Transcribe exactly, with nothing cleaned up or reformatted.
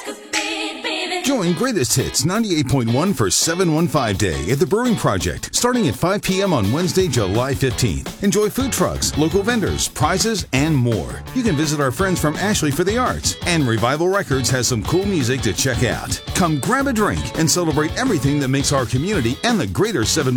Join Greatest Hits ninety-eight point one for seven one five Day at the Brewing Project, starting at five p.m. on Wednesday, July fifteenth. Enjoy food trucks, local vendors, prizes, and more. You can visit our friends from Ashley for the Arts, and Revival Records has some cool music to check out. Come grab a drink and celebrate everything that makes our community and the greater seven